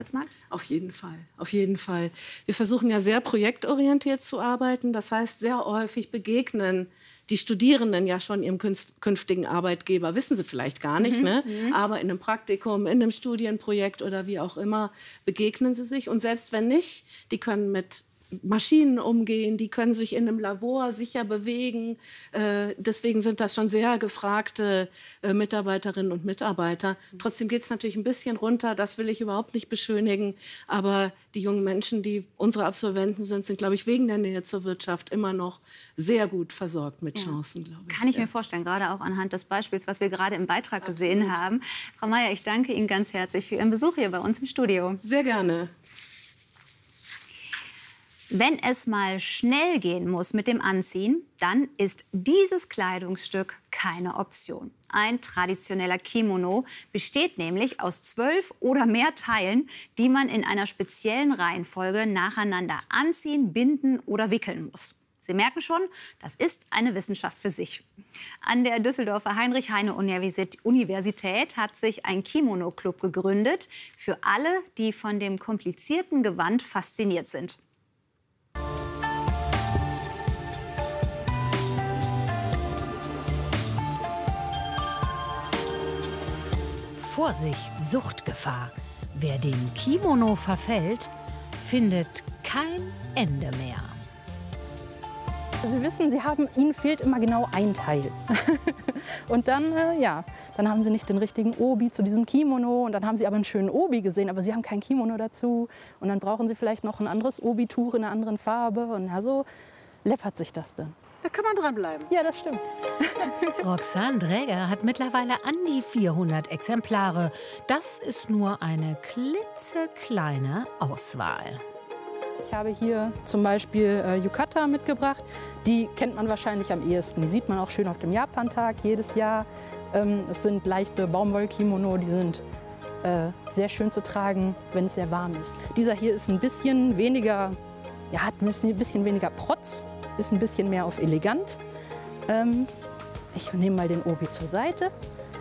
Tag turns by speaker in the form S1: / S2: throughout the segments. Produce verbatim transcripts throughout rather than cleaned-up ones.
S1: Auf jeden Fall, auf jeden Fall. Wir versuchen ja sehr projektorientiert zu arbeiten. Das heißt, sehr häufig begegnen die Studierenden ja schon ihrem künftigen Arbeitgeber. Wissen sie vielleicht gar nicht, mhm. ne? Mhm. Aber in einem Praktikum, in einem Studienprojekt oder wie auch immer begegnen sie sich. Und selbst wenn nicht, die können mit Maschinen umgehen, die können sich in einem Labor sicher bewegen. Äh, deswegen sind das schon sehr gefragte äh, Mitarbeiterinnen und Mitarbeiter. Trotzdem geht es natürlich ein bisschen runter, das will ich überhaupt nicht beschönigen. Aber die jungen Menschen, die unsere Absolventen sind, sind, glaube ich, wegen der Nähe zur Wirtschaft immer noch sehr gut versorgt mit ja. Chancen, glaube ich.
S2: Kann ich
S1: ja.
S2: mir vorstellen, gerade auch anhand des Beispiels, was wir gerade im Beitrag Absolut. gesehen haben. Frau Meier, ich danke Ihnen ganz herzlich für Ihren Besuch hier bei uns im Studio.
S1: Sehr gerne.
S2: Wenn es mal schnell gehen muss mit dem Anziehen, dann ist dieses Kleidungsstück keine Option. Ein traditioneller Kimono besteht nämlich aus zwölf oder mehr Teilen, die man in einer speziellen Reihenfolge nacheinander anziehen, binden oder wickeln muss. Sie merken schon, das ist eine Wissenschaft für sich. An der Düsseldorfer Heinrich-Heine-Universität hat sich ein Kimono-Club gegründet für alle, die von dem komplizierten Gewand fasziniert sind.
S3: Vorsicht, Suchtgefahr. Wer dem Kimono verfällt, findet kein Ende mehr.
S4: Sie wissen, Sie haben, Ihnen fehlt immer genau ein Teil. Und dann, äh, ja, dann haben Sie nicht den richtigen Obi zu diesem Kimono. Und dann haben Sie aber einen schönen Obi gesehen, aber Sie haben kein Kimono dazu. Und dann brauchen Sie vielleicht noch ein anderes Obi-Tuch in einer anderen Farbe. Und ja, so läppert sich das dann.
S5: Da kann man dranbleiben.
S4: Ja, das stimmt.
S3: Roxane Dräger hat mittlerweile an die vierhundert Exemplare. Das ist nur eine klitzekleine Auswahl.
S4: Ich habe hier zum Beispiel äh, Yukata mitgebracht. Die kennt man wahrscheinlich am ehesten. Die sieht man auch schön auf dem Japantag jedes Jahr. Ähm, es sind leichte Baumwollkimono, die sind äh, sehr schön zu tragen, wenn es sehr warm ist. Dieser hier ist ein bisschen weniger, ja, hat ein bisschen, bisschen weniger Protz, ist ein bisschen mehr auf elegant. Ähm, ich nehme mal den Obi zur Seite.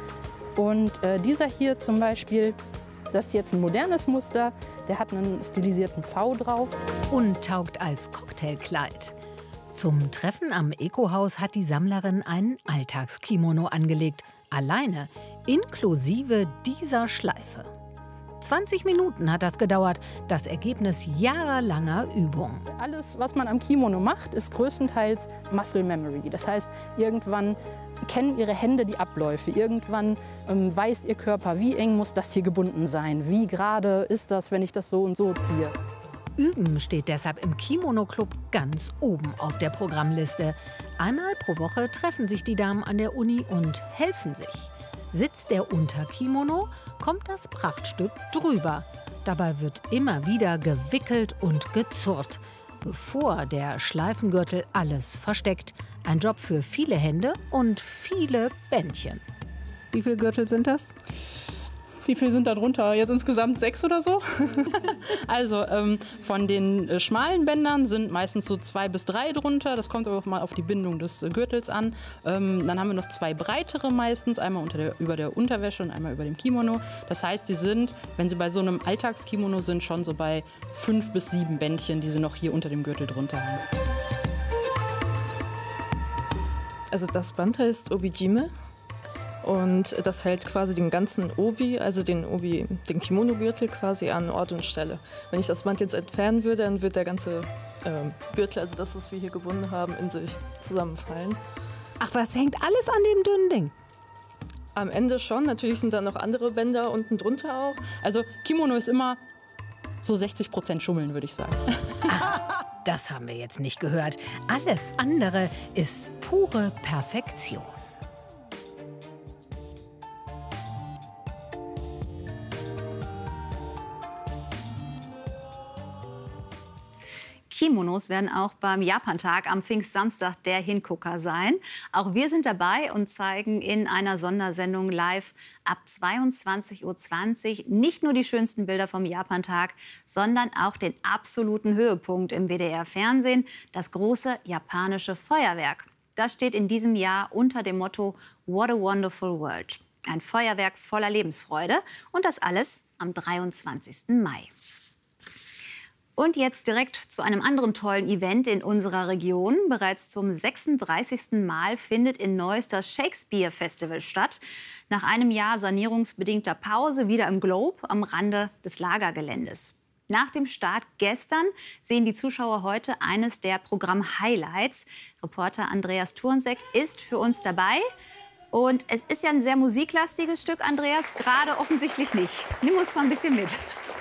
S4: Und äh, dieser hier zum Beispiel, das ist jetzt ein modernes Muster, der hat einen stilisierten V drauf.
S3: Und taugt als Cocktailkleid. Zum Treffen am Eco-Haus hat die Sammlerin einen Alltagskimono angelegt. Alleine, inklusive dieser Schleife. zwanzig Minuten hat das gedauert, das Ergebnis jahrelanger Übung.
S4: Alles, was man am Kimono macht, ist größtenteils Muscle Memory. Das heißt, irgendwann kennen Ihre Hände die Abläufe. Irgendwann ähm, weiß Ihr Körper, wie eng muss das hier gebunden sein. Wie gerade ist das, wenn ich das so und so ziehe.
S3: Üben steht deshalb im Kimono-Club ganz oben auf der Programmliste. Einmal pro Woche treffen sich die Damen an der Uni und helfen sich. Sitzt der Unterkimono, kommt das Prachtstück drüber. Dabei wird immer wieder gewickelt und gezurrt, bevor der Schleifengürtel alles versteckt. Ein Job für viele Hände und viele Bändchen.
S6: Wie viele Gürtel sind das? Wie viele sind da drunter? Jetzt insgesamt sechs oder so?
S4: Also ähm, von den äh, schmalen Bändern sind meistens so zwei bis drei drunter. Das kommt aber auch mal auf die Bindung des äh, Gürtels an. Ähm, dann haben wir noch zwei breitere meistens, einmal unter der, über der Unterwäsche und einmal über dem Kimono. Das heißt, sie sind, wenn sie bei so einem Alltagskimono sind, schon so bei fünf bis sieben Bändchen, die sie noch hier unter dem Gürtel drunter haben.
S7: Also das Band heißt Obijime und das hält quasi den ganzen Obi, also den Obi, den Kimono-Gürtel quasi an Ort und Stelle. Wenn ich das Band jetzt entfernen würde, dann wird der ganze ähm, Gürtel, also das, was wir hier gebunden haben, in sich zusammenfallen.
S3: Ach, was hängt alles an dem dünnen Ding?
S7: Am Ende schon. Natürlich sind da noch andere Bänder unten drunter auch.
S4: Also Kimono ist immer so sechzig Prozent Schummeln, würde ich sagen.
S3: Ach, das haben wir jetzt nicht gehört. Alles andere ist pure Perfektion.
S2: Kimonos werden auch beim Japantag am Pfingstsamstag der Hingucker sein. Auch wir sind dabei und zeigen in einer Sondersendung live ab zweiundzwanzig Uhr zwanzig nicht nur die schönsten Bilder vom Japantag, sondern auch den absoluten Höhepunkt im W D R-Fernsehen, das große japanische Feuerwerk. Das steht in diesem Jahr unter dem Motto What a Wonderful World. Ein Feuerwerk voller Lebensfreude und das alles am dreiundzwanzigsten Mai. Und jetzt direkt zu einem anderen tollen Event in unserer Region. Bereits zum sechsunddreißigsten Mal findet in Neuss das Shakespeare Festival statt. Nach einem Jahr sanierungsbedingter Pause wieder im Globe am Rande des Lagergeländes. Nach dem Start gestern sehen die Zuschauer heute eines der Programm-Highlights. Reporter Andreas Thurnsek ist für uns dabei. Und es ist ja ein sehr musiklastiges Stück, Andreas, gerade offensichtlich nicht. Nimm uns mal ein bisschen mit.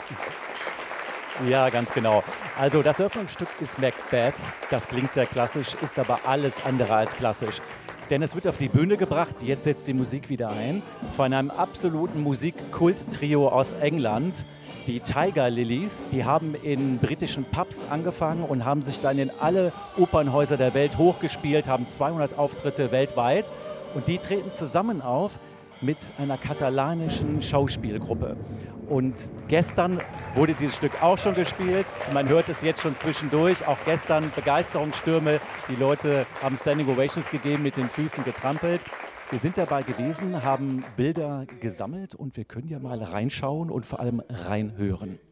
S5: Ja, ganz genau. Also das Eröffnungsstück ist Macbeth. Das klingt sehr klassisch, ist aber alles andere als klassisch. Denn es wird auf die Bühne gebracht, jetzt setzt die Musik wieder ein, von einem absoluten Musikkult-Trio aus England. Die Tiger Lilies, die haben in britischen Pubs angefangen und haben sich dann in alle Opernhäuser der Welt hochgespielt, haben zweihundert Auftritte weltweit. Und die treten zusammen auf mit einer katalanischen Schauspielgruppe. Und gestern wurde dieses Stück auch schon gespielt. Man hört es jetzt schon zwischendurch. Auch gestern Begeisterungsstürme. Die Leute haben Standing Ovations gegeben, mit den Füßen getrampelt. Wir sind dabei gewesen, haben Bilder gesammelt und wir können ja mal reinschauen und vor allem reinhören.